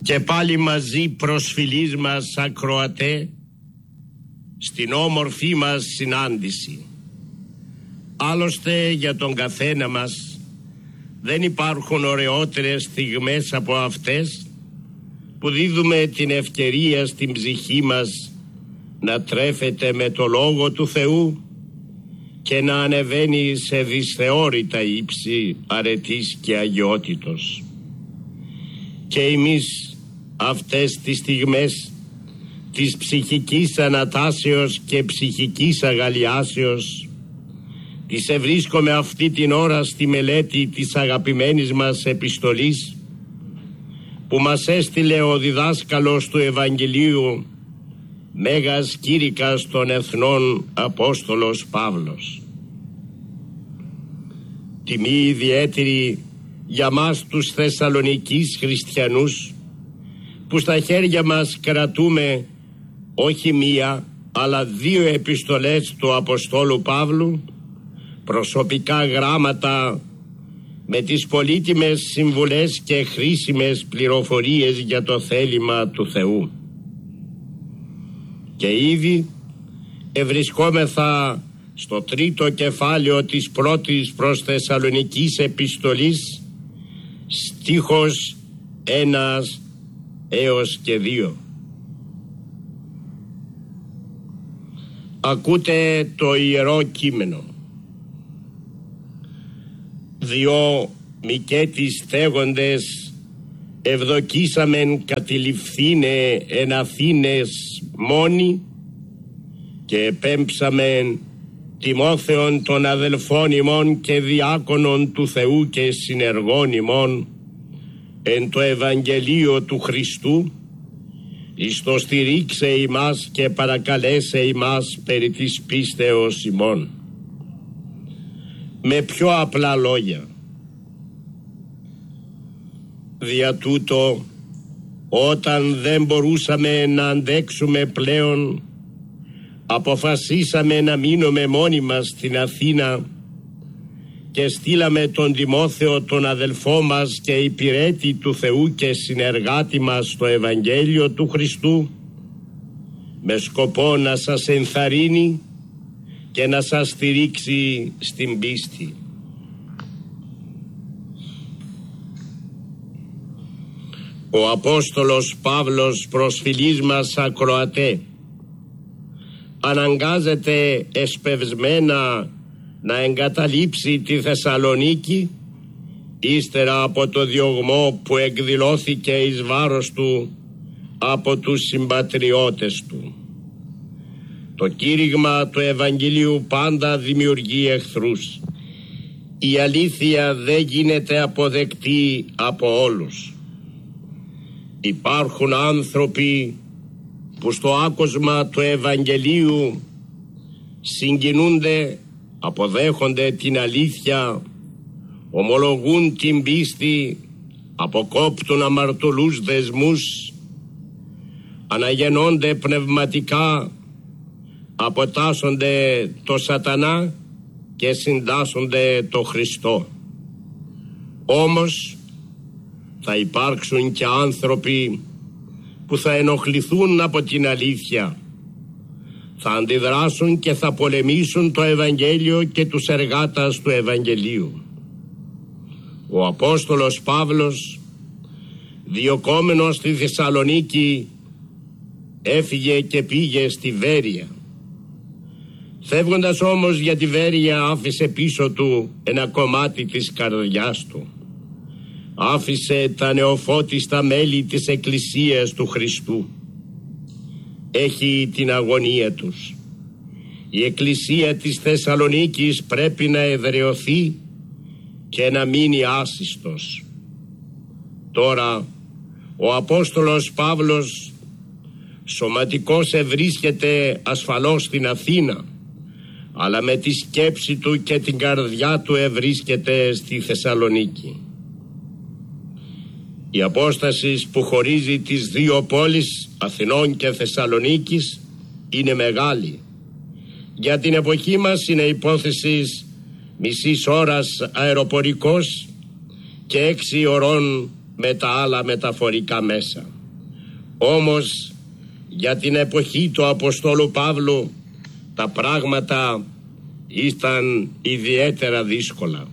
Και πάλι μαζί προσφυλής μας ακροατέ στην όμορφή μας συνάντηση. Άλλωστε για τον καθένα μας δεν υπάρχουν ωραιότερες στιγμές από αυτές που δίδουμε την ευκαιρία στην ψυχή μας να τρέφεται με το Λόγο του Θεού και να ανεβαίνει σε δυσθεώρητα ύψη αρετής και αγιότητος. Και εμείς αυτές τις στιγμές της ψυχικής ανατάσεως και ψυχικής αγαλιάσεως τις ευρίσκομαι αυτή την ώρα στη μελέτη της αγαπημένης μας επιστολής που μας έστειλε ο διδάσκαλος του Ευαγγελίου, Μέγας Κήρυκας των Εθνών Απόστολος Παύλος. Τιμή ιδιαίτερη για μας τους Θεσσαλονικείς χριστιανούς που στα χέρια μας κρατούμε όχι μία αλλά δύο επιστολές του Αποστόλου Παύλου, προσωπικά γράμματα με τις πολύτιμες συμβουλές και χρήσιμες πληροφορίες για το θέλημα του Θεού. Και ήδη ευρισκόμεθα στο τρίτο κεφάλαιο της πρώτης προς Θεσσαλονικής επιστολής, στίχος 1 έως και 2. Ακούτε το Ιερό Κείμενο. Διό μικέτης στέγοντες ευδοκίσαμεν κατηληφθήνε εν Αθήνες μόνοι και επέμψαμεν Τιμόθεον των αδελφών ημών και διάκονων του Θεού και συνεργών ημών εν το Ευαγγελίο του Χριστού εις το στηρίξε ημάς και παρακαλέσε ημάς περί της πίστεως ημών. Με πιο απλά λόγια, δια τούτο όταν δεν μπορούσαμε να αντέξουμε πλέον, αποφασίσαμε να μείνουμε μόνοι μας στην Αθήνα και στείλαμε τον Τιμόθεο, τον αδελφό μας και υπηρέτη του Θεού και συνεργάτη μας στο Ευαγγέλιο του Χριστού, με σκοπό να σας ενθαρρύνει και να σας στηρίξει στην πίστη. Ο Απόστολος Παύλος, προσφυλής μας ακροατέ, αναγκάζεται εσπευσμένα να εγκαταλείψει τη Θεσσαλονίκη ύστερα από το διωγμό που εκδηλώθηκε εις βάρος του από τους συμπατριώτες του. Το κήρυγμα του Ευαγγελίου πάντα δημιουργεί εχθρούς. Η αλήθεια δεν γίνεται αποδεκτή από όλους. Υπάρχουν άνθρωποι που στο άκουσμα του Ευαγγελίου συγκινούνται, αποδέχονται την αλήθεια, ομολογούν την πίστη, αποκόπτουν αμαρτωλούς δεσμούς, αναγεννώνται πνευματικά, αποτάσσονται το σατανά και συντάσσονται το Χριστό. Όμως θα υπάρξουν και άνθρωποι που θα ενοχληθούν από την αλήθεια, θα αντιδράσουν και θα πολεμήσουν το Ευαγγέλιο και τους εργάτες του Ευαγγελίου. Ο Απόστολος Παύλος, διωκόμενος στη Θεσσαλονίκη, έφυγε και πήγε στη Βέρεια. Φεύγοντας όμως για τη Βέρεια άφησε πίσω του ένα κομμάτι της καρδιάς του. Άφησε τα νεοφώτιστα μέλη της Εκκλησίας του Χριστού. Έχει την αγωνία τους. Η Εκκλησία της Θεσσαλονίκης πρέπει να εδραιωθεί και να μείνει άσιστος. Τώρα ο Απόστολος Παύλος σωματικώς ευρίσκεται ασφαλώς στην Αθήνα, αλλά με τη σκέψη του και την καρδιά του ευρίσκεται στη Θεσσαλονίκη. Η απόσταση που χωρίζει τις δύο πόλεις Αθηνών και Θεσσαλονίκης είναι μεγάλη. Για την εποχή μας είναι υπόθεση μισής ώρας αεροπορικός και 6 ωρών με τα άλλα μεταφορικά μέσα. Όμως για την εποχή του Αποστόλου Παύλου τα πράγματα ήταν ιδιαίτερα δύσκολα.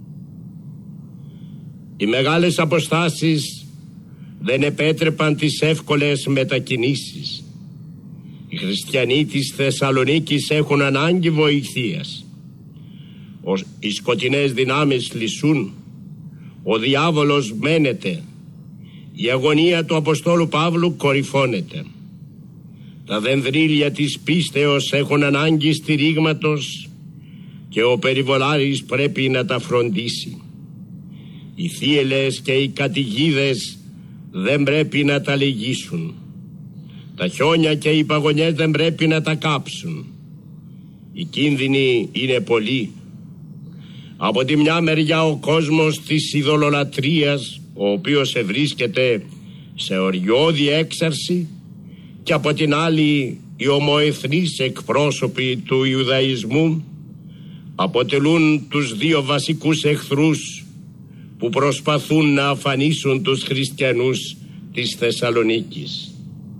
Οι μεγάλες αποστάσεις δεν επέτρεπαν τις εύκολες μετακινήσεις. Οι χριστιανοί της Θεσσαλονίκης έχουν ανάγκη βοηθείας. Οι σκοτεινές δυνάμεις λυσούν, ο διάβολος μένεται, η αγωνία του Αποστόλου Παύλου κορυφώνεται. Τα δενδρύλια της πίστεως έχουν ανάγκη στηρίγματος και ο περιβολάρης πρέπει να τα φροντίσει. Οι θύελες και οι καταιγίδες δεν πρέπει να τα λυγίσουν. Τα χιόνια και οι παγωνιές δεν πρέπει να τα κάψουν. Οι κίνδυνοι είναι πολλοί. Από τη μια μεριά ο κόσμος της ειδωλολατρίας, ο οποίος ευρίσκεται σε οριώδη έξαρση, και από την άλλη οι ομοεθνείς εκπρόσωποι του Ιουδαϊσμού αποτελούν τους δύο βασικούς εχθρούς που προσπαθούν να αφανίσουν τους χριστιανούς της Θεσσαλονίκης.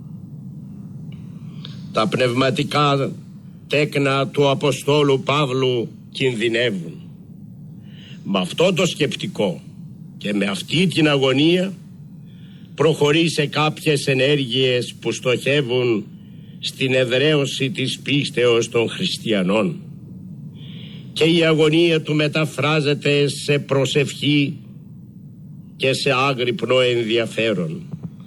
Τα πνευματικά τέκνα του Αποστόλου Παύλου κινδυνεύουν. Με αυτό το σκεπτικό και με αυτή την αγωνία προχωρεί σε κάποιες ενέργειες που στοχεύουν στην εδραίωση της πίστεως των χριστιανών, και η αγωνία του μεταφράζεται σε προσευχή και σε άγρυπνο ενδιαφέρον.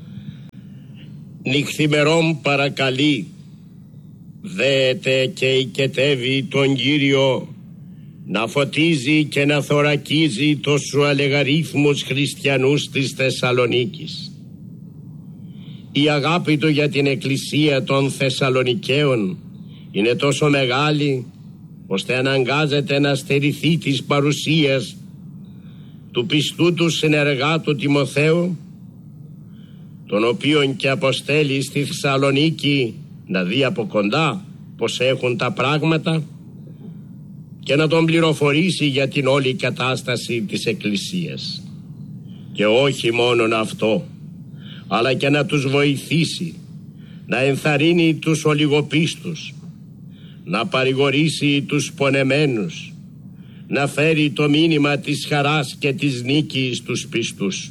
Νυχθημερών παρακαλεί, δέεται και οικετεύει τον Κύριο να φωτίζει και να θωρακίζει τους αλεγαρίθμους χριστιανούς της Θεσσαλονίκης. Η αγάπη του για την Εκκλησία των Θεσσαλονικαίων είναι τόσο μεγάλη ώστε αναγκάζεται να στερηθεί της παρουσίας του πιστού του συνεργάτου Τιμοθέου, τον οποίον και αποστέλει στη Θεσσαλονίκη να δει από κοντά πως έχουν τα πράγματα και να τον πληροφορήσει για την όλη κατάσταση της Εκκλησίας. Και όχι μόνον αυτό, αλλά και να τους βοηθήσει, να ενθαρρύνει τους ολιγοπίστους, να παρηγορήσει τους πονεμένους, να φέρει το μήνυμα της χαράς και της νίκης στους πιστούς.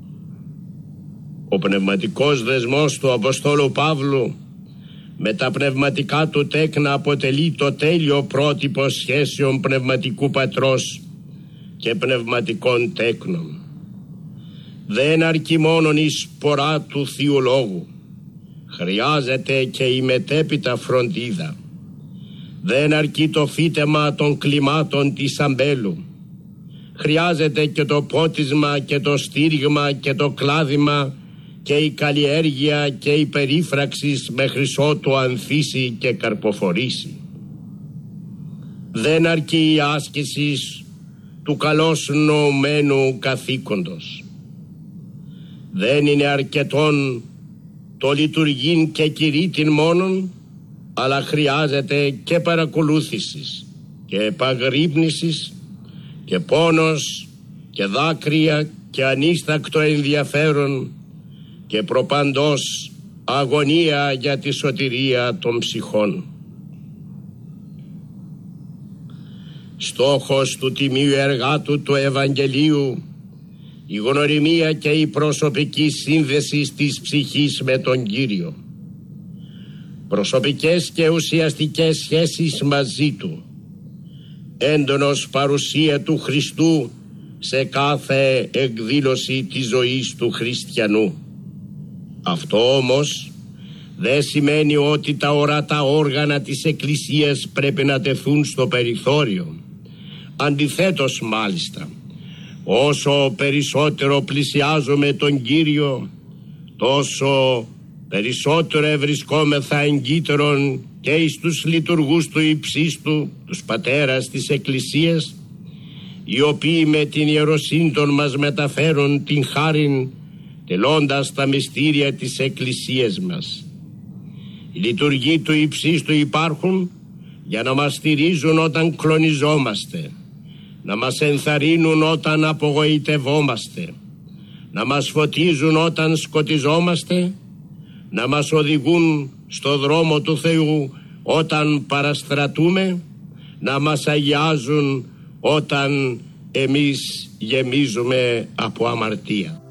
Ο πνευματικός δεσμός του Αποστόλου Παύλου με τα πνευματικά του τέκνα αποτελεί το τέλειο πρότυπο σχέσεων πνευματικού πατρός και πνευματικών τέκνων. Δεν αρκεί μόνον η σπορά του Θείου Λόγου, χρειάζεται και η μετέπειτα φροντίδα. Δεν αρκεί το φύτεμα των κλιμάτων της αμπέλου, χρειάζεται και το πότισμα και το στήριγμα και το κλάδημα και η καλλιέργεια και η περίφραξη μέχρι ότου ανθίσει και καρποφορήσει. Δεν αρκεί η άσκηση του καλώς νοουμένου καθήκοντος. Δεν είναι αρκετόν το λειτουργήν και κηρύττην μόνον, αλλά χρειάζεται και παρακολούθησης και επαγρύπνησης και πόνος και δάκρυα και ανίστακτο ενδιαφέρον και προπαντός αγωνία για τη σωτηρία των ψυχών. Στόχος του τιμίου εργάτου του Ευαγγελίου, η γνωριμία και η προσωπική σύνδεση της ψυχής με τον Κύριο. Προσωπικές και ουσιαστικές σχέσεις μαζί Του. Έντονος παρουσία του Χριστού σε κάθε εκδήλωση της ζωής του χριστιανού. Αυτό όμως δεν σημαίνει ότι τα ορατά όργανα της Εκκλησίας πρέπει να τεθούν στο περιθώριο. Αντιθέτως μάλιστα, όσο περισσότερο πλησιάζουμε τον Κύριο, τόσο περισσότερο ευρισκόμεθα εγκύτερον και εις τους λειτουργούς του υψίστου, τους πατέρας της Εκκλησίας, οι οποίοι με την ιεροσύντων μας μεταφέρουν την χάριν, τελώντας τα μυστήρια της Εκκλησίας μας. Οι λειτουργοί του υψίστου υπάρχουν για να μας στηρίζουν όταν κλονιζόμαστε, να μας ενθαρρύνουν όταν απογοητευόμαστε, να μας φωτίζουν όταν σκοτιζόμαστε, να μας οδηγούν στο δρόμο του Θεού όταν παραστρατούμε, να μας αγιάζουν όταν εμείς γεμίζουμε από αμαρτία.